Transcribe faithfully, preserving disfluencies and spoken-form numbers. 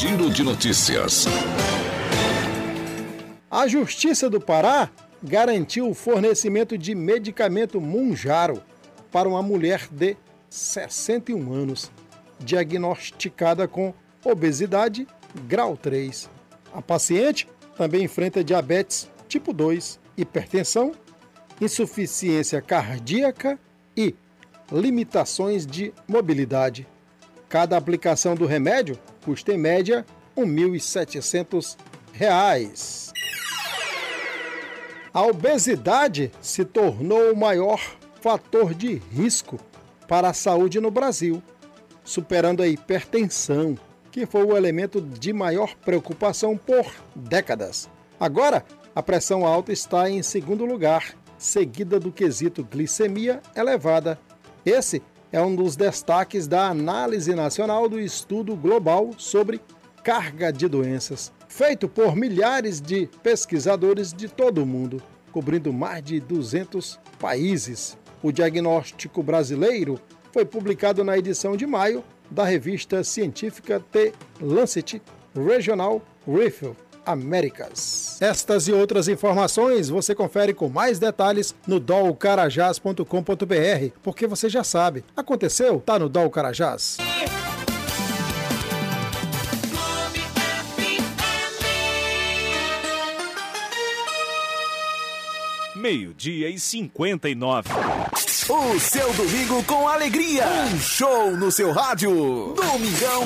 Giro de Notícias. A Justiça do Pará garantiu o fornecimento de medicamento Mounjaro para uma mulher de sessenta e um anos, diagnosticada com obesidade grau três. A paciente também enfrenta diabetes tipo dois, hipertensão, insuficiência cardíaca e limitações de mobilidade. Cada aplicação do remédio custa em média mil e setecentos reais. A obesidade se tornou o maior fator de risco para a saúde no Brasil, superando a hipertensão, que foi o elemento de maior preocupação por décadas. Agora, a pressão alta está em segundo lugar, seguida do quesito glicemia elevada. Esse é um dos destaques da Análise Nacional do Estudo Global sobre Carga de Doenças, feito por milhares de pesquisadores de todo o mundo, cobrindo mais de duzentos países. O diagnóstico brasileiro foi publicado na edição de maio da revista científica The Lancet Regional Review Américas. Estas e outras informações você confere com mais detalhes no dol carajás ponto com ponto b r, porque você já sabe, aconteceu, tá no Dol Carajás. Meio-dia e cinquenta e nove. O seu domingo com alegria. Um show no seu rádio. Domingão